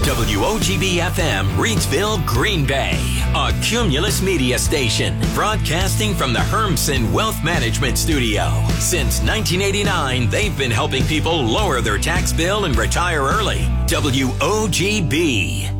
WOGB-FM, Reidsville, Green Bay, a Cumulus Media station, broadcasting from the Hermsen Wealth Management Studio. Since 1989, they've been helping people lower their tax bill and retire early. WOGB.